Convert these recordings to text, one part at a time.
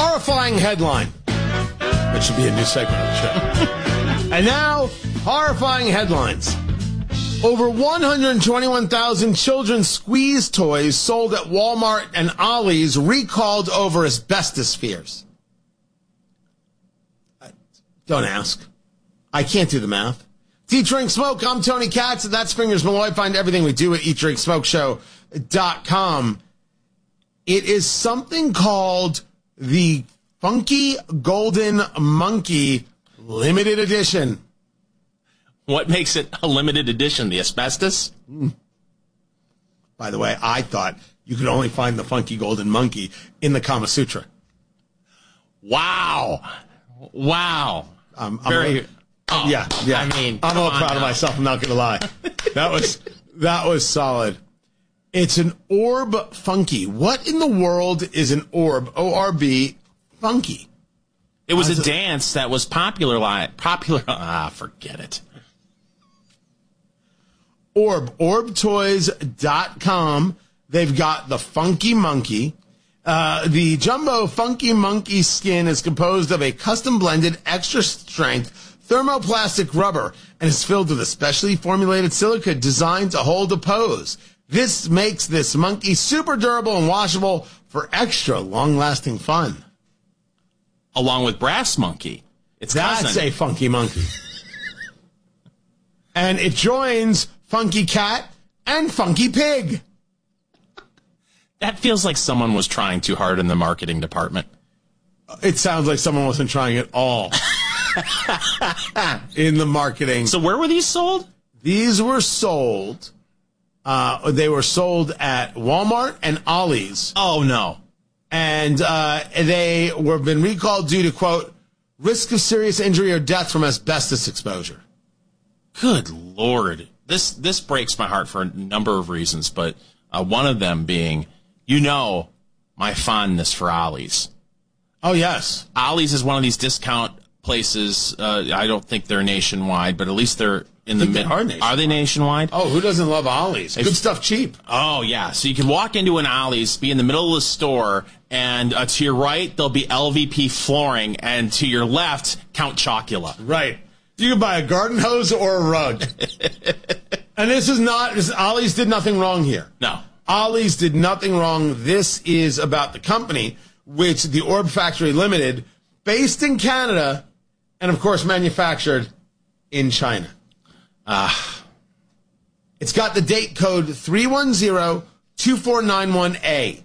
Horrifying headline. That should be a new segment of the show. And now, horrifying headlines. Over 121,000 children's squeeze toys sold at Walmart and Ollie's recalled over asbestos fears. Don't ask. I can't do the math. Eat, Drink, Smoke. I'm Tony Katz. That's Fingers Malloy. Find everything we do at eatdrinksmokeshow.com. It is something called the Funky Golden Monkey Limited Edition. What makes it a limited edition? The asbestos? By the way, I thought you could only find the Funky Golden Monkey in the Kama Sutra. Wow. Yeah. I mean, I'm all proud of myself. I'm not going to lie. That was solid. It's an orb funky. What in the world is an orb? O-R-B funky. It was a dance that was popular. Forget it. Orbtoys.com. They've got the Funky Monkey. The Jumbo Funky Monkey skin is composed of a custom blended extra strength thermoplastic rubber and is filled with a specially formulated silica designed to hold a pose. This makes this monkey super durable and washable for extra long-lasting fun. Along with Brass Monkey. That's a Funky Monkey. And it joins Funky Cat and Funky Pig. That feels like someone was trying too hard in the marketing department. It sounds like someone wasn't trying at all in the marketing. So where were these sold? These were sold. They were sold at Walmart and Ollie's. Oh, no. And they were been recalled due to, quote, risk of serious injury or death from asbestos exposure. Good Lord. This breaks my heart for a number of reasons, but one of them being, my fondness for Ollie's. Oh, yes. Ollie's is one of these discount places. I don't think they're nationwide, but at least they're in the mid. Are they nationwide? Oh, who doesn't love Ollie's? Good stuff cheap. Oh, yeah. So you can walk into an Ollie's, be in the middle of the store, and to your right, there'll be LVP flooring, and to your left, Count Chocula. Right. You can buy a garden hose or a rug. And Ollie's did nothing wrong here. No. Ollie's did nothing wrong. This is about the company, which the Orb Factory Limited, based in Canada, and of course manufactured in China. It's got the date code 310-2491A.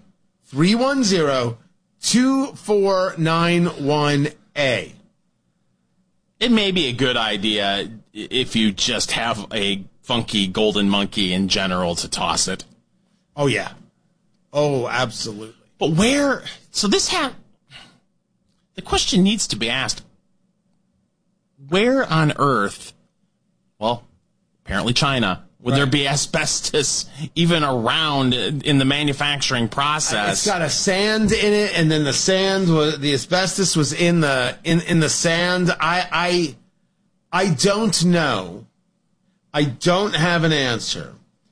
310-2491A. It may be a good idea if you just have a funky golden monkey in general to toss it. Oh, yeah. Oh, absolutely. But where... So the question needs to be asked. Where on earth... Well, apparently China. Would there be asbestos even around in the manufacturing process? It's got a sand in it, and then the asbestos was in the sand. I don't know. I don't have an answer.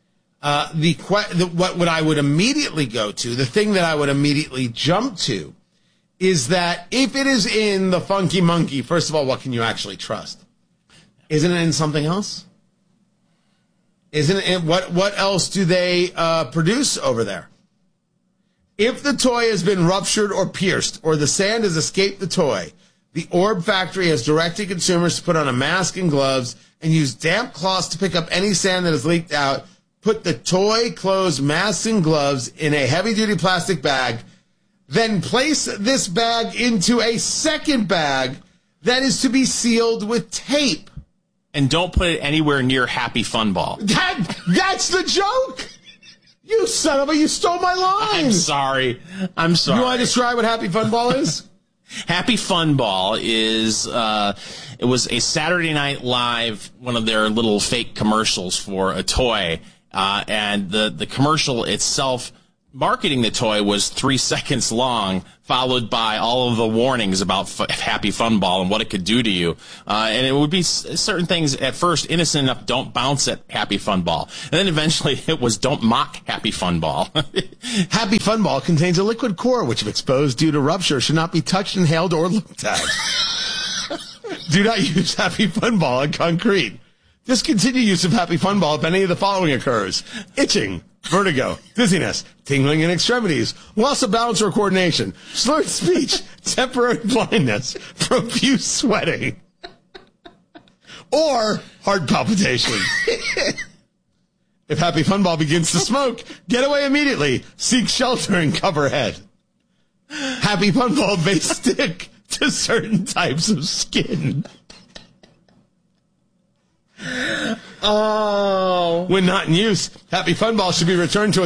What I would immediately go to, the thing that I would immediately jump to, is that if it is in the Funky Monkey, first of all, what can you actually trust? Isn't it in something else? Isn't it? What else do they produce over there? If the toy has been ruptured or pierced, or the sand has escaped the toy, the Orb Factory has directed consumers to put on a mask and gloves and use damp cloths to pick up any sand that has leaked out. Put the toy, clothes, masks, and gloves in a heavy-duty plastic bag. Then place this bag into a second bag that is to be sealed with tape. And don't put it anywhere near Happy Fun Ball. That's the joke! You son of a... You stole my line! I'm sorry. You want to describe what Happy Fun Ball is? Happy Fun Ball is... it was a Saturday Night Live, one of their little fake commercials for a toy. And the commercial itself marketing the toy was 3 seconds long, followed by all of the warnings about Happy Fun Ball and what it could do to you. And it would be certain things at first innocent enough, don't bounce at Happy Fun Ball. And then eventually it was don't mock Happy Fun Ball. Happy Fun Ball contains a liquid core, which if exposed due to rupture should not be touched, inhaled, or looked at. Do not use Happy Fun Ball on concrete. Discontinue use of Happy Fun Ball if any of the following occurs: itching, vertigo, dizziness, tingling in extremities, loss of balance or coordination, slurred speech, temporary blindness, profuse sweating, or heart palpitations. If Happy Fun Ball begins to smoke, get away immediately. Seek shelter and cover head. Happy Fun Ball may stick to certain types of skin. Oh. When not in use, Happy Fun Ball should be returned to a